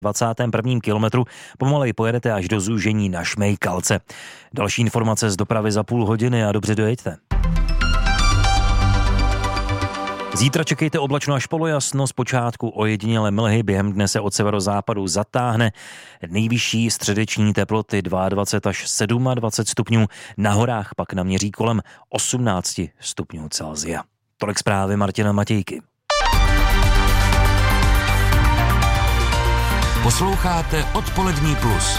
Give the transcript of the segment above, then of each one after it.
21. kilometru pomalej pojedete až do zúžení na Šmejkalce. Další informace z dopravy za půl hodiny a dobře dojeďte. Zítra čekejte oblačno až polojasno, zpočátku ojedinělé mlhy, během dne se od severozápadu zatáhne. Nejvyšší středeční teploty 22 až 27 stupňů, na horách pak naměří kolem 18 stupňů Celsia. Tolik zprávy Martina Matějky. Posloucháte Odpolední plus.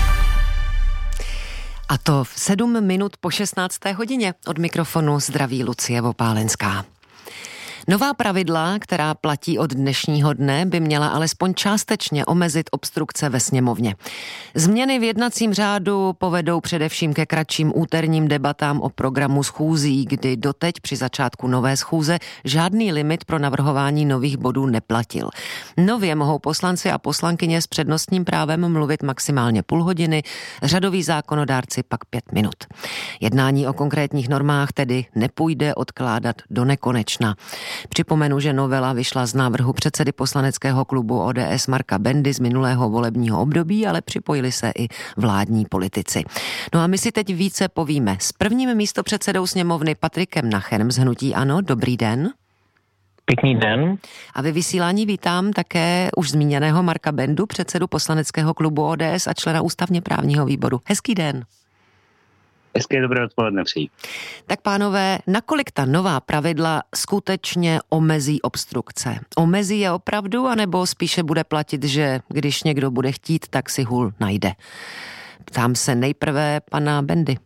A to v 7 minut po 16. hodině. Od mikrofonu zdraví Lucie Vopálenská. Nová pravidla, která platí od dnešního dne, by měla alespoň částečně omezit obstrukce ve sněmovně. Změny v jednacím řádu povedou především ke kratším úterním debatám o programu schůzí, kdy doteď při začátku nové schůze žádný limit pro navrhování nových bodů neplatil. Nově mohou poslanci a poslankyně s přednostním právem mluvit maximálně půl hodiny, řadoví zákonodárci pak 5 minut. Jednání o konkrétních normách tedy nepůjde odkládat do nekonečna. Připomenu, že novela vyšla z návrhu předsedy poslaneckého klubu ODS Marka Bendy z minulého volebního období, ale připojili se i vládní politici. No a my si teď více povíme s prvním místopředsedou sněmovny Patrikem Nacherem z hnutí ANO. Dobrý den. Pěkný den. A ve vysílání vítám také už zmíněného Marka Bendu, předsedu poslaneckého klubu ODS a člena ústavně právního výboru. Hezký den. Hezké dobré odpoledne přeji. Tak pánové, nakolik ta nová pravidla skutečně omezí obstrukce? Omezí je opravdu, anebo spíše bude platit, že když někdo bude chtít, tak si hůl najde? Ptám se nejprve pana Bendy.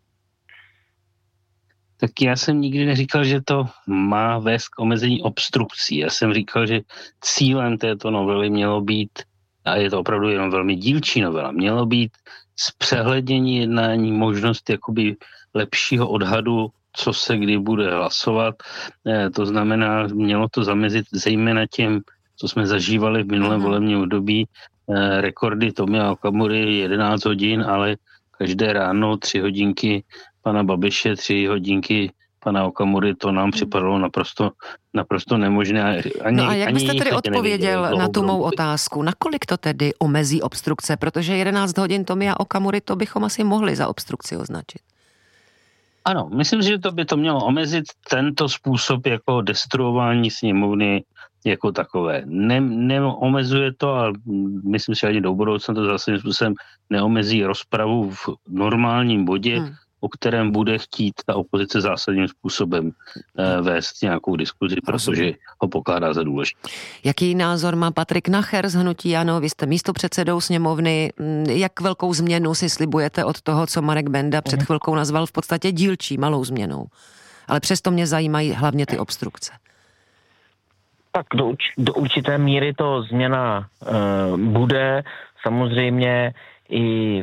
Tak já jsem nikdy neříkal, že to má vést k omezení obstrukcí. Já jsem říkal, že cílem této novely mělo být, a je to opravdu jenom velmi dílčí novela, mělo být zpřehlednění jednání, možnost jakoby lepšího odhadu, co se kdy bude hlasovat. To znamená, mělo to zamezit zejména těm, co jsme zažívali v minulém volebním období, rekordy Tomia Okamury 11 hodin, ale každé ráno 3 hodinky pana Babiše, 3 hodinky pana Okamury, to nám připadalo naprosto nemožné. A jak byste tedy odpověděl na tu mou otázku? Nakolik to tedy omezí obstrukce? Protože 11 hodin Tomia Okamury, to bychom asi mohli za obstrukci označit. Ano, myslím si, že to by to mělo omezit tento způsob jako destruování sněmovny jako takové. Neomezuje to, ale myslím si, že ani do budoucna to zásadním způsobem neomezí rozpravu v normálním bodě, o kterém bude chtít ta opozice zásadním způsobem vést nějakou diskuzi, protože ho pokládá za důležité. Jaký názor má Patrik Nacher z hnutí ANO? Vy jste místopředsedou sněmovny. Jak velkou změnu si slibujete od toho, co Marek Benda před chvilkou nazval v podstatě dílčí, malou změnou? Ale přesto mě zajímají hlavně ty obstrukce. Tak do určité míry to změna bude. Samozřejmě i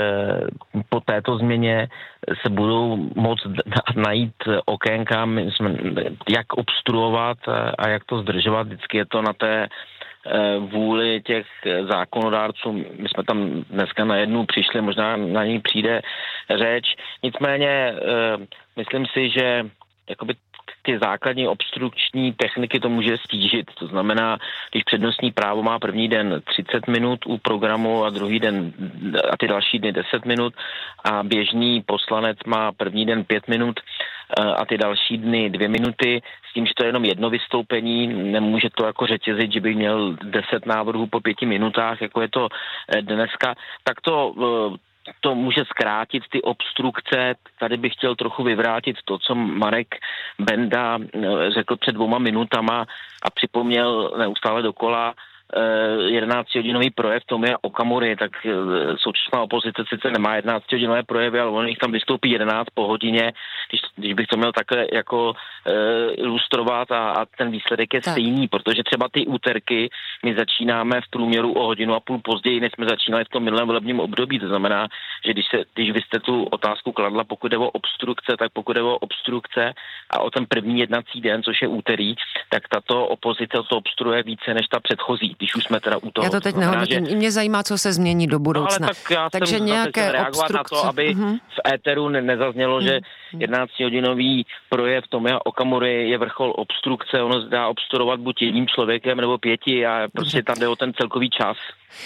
po této změně se budou moct najít okénka, jak obstruovat a jak to zdržovat. Vždycky je to na té vůli těch zákonodárců. My jsme tam dneska na jednu přišli, možná na ní přijde řeč. Nicméně myslím si, že jakoby ty základní obstrukční techniky to může stížit. To znamená, když přednostní právo má první den 30 minut u programu a druhý den a ty další dny 10 minut a běžný poslanec má první den 5 minut a ty další dny 2 minuty, s tím, že to je jenom jedno vystoupení, nemůže to jako řetězit, že by měl 10 návrhů po 5 minutách, jako je to dneska, tak to může zkrátit ty obstrukce. Tady bych chtěl trochu vyvrátit to, co Marek Benda řekl před 2 minutama a připomněl neustále dokola 11hodinový projev Tomia Okamury, tak současná opozice sice nemá 11hodinové projevy, ale on jich tam vystoupí 11 po hodině, když bych to měl takhle jako ilustrovat a ten výsledek je stejný, protože třeba ty úterky my začínáme v průměru o 1,5 hodiny později, než jsme začínali v tom minulém volebním období. To znamená, že když vy jste tu otázku kladla, pokud jde o obstrukce, tak pokud jde o obstrukce a o ten první jednací den, což je úterý, tak tato opozice to obstruuje více než ta předchozí. Když už jsme teda u toho. Já to teď nehodnotím. I mě zajímá, co se změní do budoucna. No, ale tak já takže jsem nějaké reagovat na to, aby v éteru nezaznělo, že 11hodinový projev Tomia Okamury je vrchol obstrukce. Ono se dá obstruovat buď jedním člověkem nebo 5 a prostě tam jde o ten celkový čas.